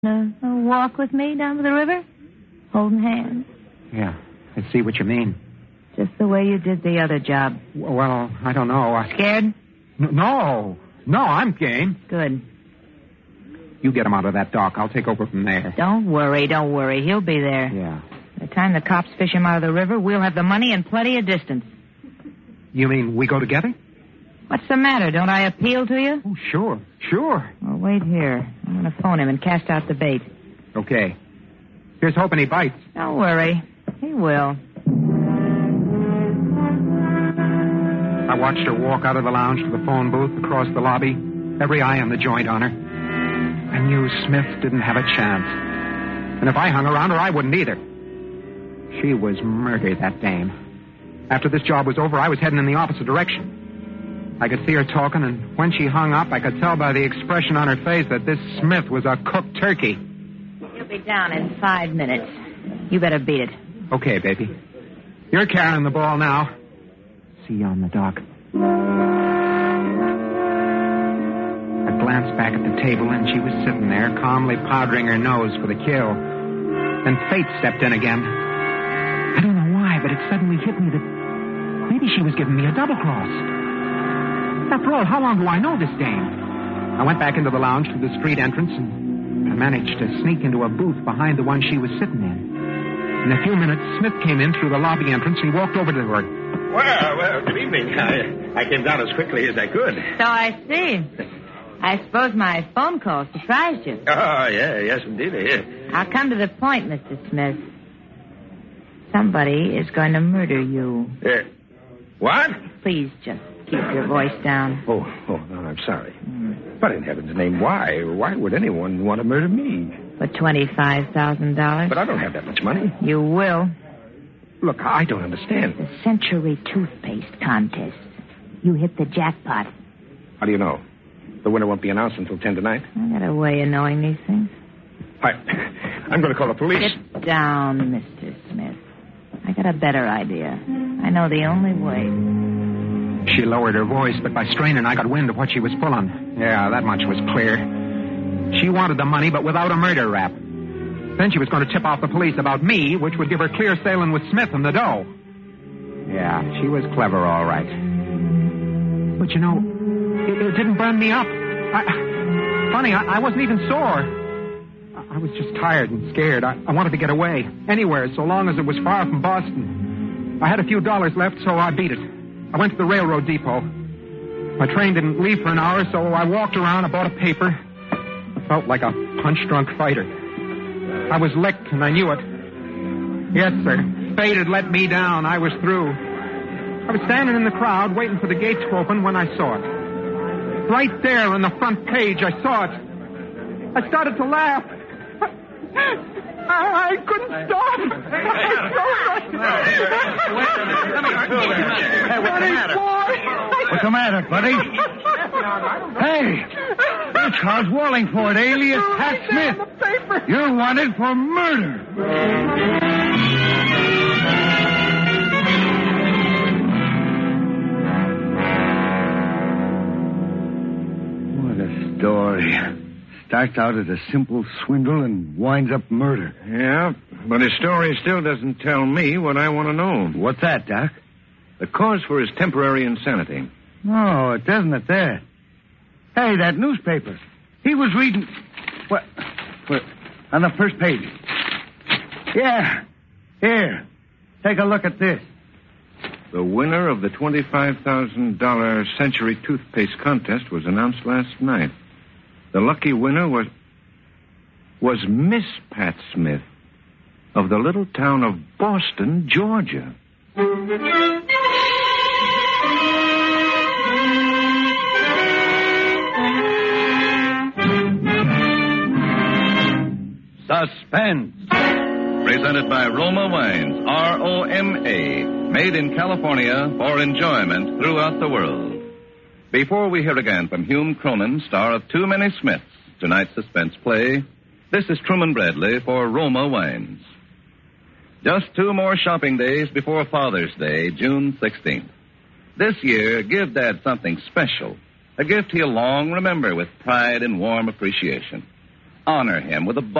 A walk with me down to the river? Holding hands? Yeah, I see what you mean. Just the way you did the other job. Well, I don't know. Scared? No, I'm game. Good. You get him out of that dock. I'll take over from there. Don't worry. He'll be there. Yeah. By the time the cops fish him out of the river, we'll have the money and plenty of distance. You mean we go together? What's the matter? Don't I appeal to you? Oh, sure. Well, wait here. I'm going to phone him and cast out the bait. Okay. Here's hoping he bites. Don't worry. He will. I watched her walk out of the lounge to the phone booth across the lobby. Every eye on the joint on her. I knew Smith didn't have a chance. And if I hung around her, I wouldn't either. She was murdered, that dame. After this job was over, I was heading in the opposite direction. I could see her talking, and when she hung up, I could tell by the expression on her face that this Smith was a cooked turkey. He'll be down in 5 minutes. You better beat it. Okay, baby. You're carrying the ball now. See you on the dock. I glanced back at the table, and she was sitting there, calmly powdering her nose for the kill. Then fate stepped in again. I don't know why, but it suddenly hit me that maybe she was giving me a double cross. After all, how long do I know this dame? I went back into the lounge through the street entrance, and I managed to sneak into a booth behind the one she was sitting in. In a few minutes, Smith came in through the lobby entrance and walked over to her. Well, good evening. I came down as quickly as I could. So I see. I suppose my phone call surprised you. Oh, yes, indeed. Yeah. I'll come to the point, Mr. Smith. Somebody is going to murder you. What? Please just keep your voice down. Oh, no, I'm sorry. But in heaven's name, why? Why would anyone want to murder me? For $25,000. But I don't have that much money. You will. Look, I don't understand. The Century Toothpaste Contest. You hit the jackpot. How do you know? The winner won't be announced until 10 tonight. I got a way of knowing these things. I'm going to call the police. Sit down, Mr. Smith. I got a better idea. I know the only way. She lowered her voice, but by straining, I got wind of what she was pulling. Yeah, that much was clear. She wanted the money, but without a murder rap. Then she was going to tip off the police about me, which would give her clear sailing with Smith and the dough. Yeah, she was clever, all right. But, you know, it didn't burn me up. I wasn't even sore. I was just tired and scared. I wanted to get away. Anywhere, so long as it was far from Boston. I had a few dollars left, so I beat it. I went to the railroad depot. My train didn't leave for an hour, so I walked around. I bought a paper. I felt like a punch-drunk fighter. I was licked, and I knew it. Yes, sir. Fate had let me down. I was through. I was standing in the crowd, waiting for the gate to open when I saw it. Right there on the front page, I saw it. I started to laugh. I couldn't stop. What's the matter, buddy? Hey, it's Charles Wallingford, alias Pat Smith. You're wanted for murder. What a story. Starts out as a simple swindle and winds up murder. Yeah, but his story still doesn't tell me what I want to know. What's that, Doc? The cause for his temporary insanity. Oh, it doesn't it there? Hey, that newspaper. He was reading... What? On the first page. Yeah. Here. Take a look at this. The winner of the $25,000 Century Toothpaste Contest was announced last night. The lucky winner was Miss Pat Smith of the little town of Boston, Georgia. Suspense. Presented by Roma Wines, R-O-M-A, made in California for enjoyment throughout the world. Before we hear again from Hume Cronin, star of Too Many Smiths, tonight's suspense play, this is Truman Bradley for Roma Wines. Just 2 more shopping days before Father's Day, June 16th. This year, give Dad something special, a gift he'll long remember with pride and warm appreciation. honor him with a